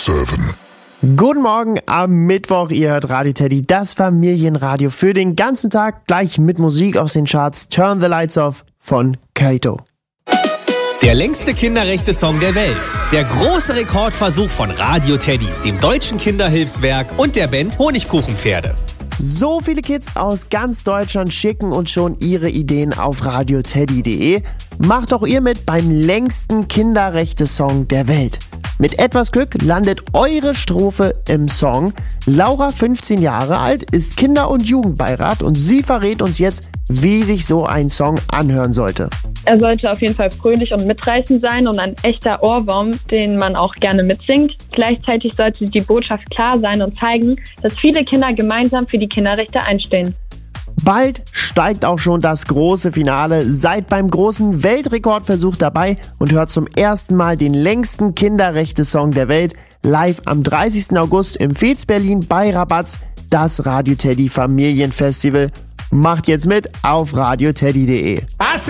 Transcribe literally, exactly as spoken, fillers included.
seven. Guten Morgen am Mittwoch, ihr hört Radio Teddy, das Familienradio für den ganzen Tag, gleich mit Musik aus den Charts. Turn the Lights Off von Kaito. Der längste Kinderrechte-Song der Welt. Der große Rekordversuch von Radio Teddy, dem deutschen Kinderhilfswerk und der Band Honigkuchenpferde. So viele Kids aus ganz Deutschland schicken uns schon ihre Ideen auf radio teddy punkt de. Macht auch ihr mit beim längsten Kinderrechte-Song der Welt. Mit etwas Glück landet eure Strophe im Song. Laura, fünfzehn Jahre alt, ist Kinder- und Jugendbeirat und sie verrät uns jetzt, wie sich so ein Song anhören sollte. Er sollte auf jeden Fall fröhlich und mitreißend sein und ein echter Ohrwurm, den man auch gerne mitsingt. Gleichzeitig sollte die Botschaft klar sein und zeigen, dass viele Kinder gemeinsam für die Kinderrechte einstehen. Bald steigt auch schon das große Finale. Seid beim großen Weltrekordversuch dabei und hört zum ersten Mal den längsten Kinderrechte-Song der Welt live am dreißigsten August im Fez Berlin bei Rabatz, das Radio Teddy Familienfestival. Macht jetzt mit auf radio teddy punkt de.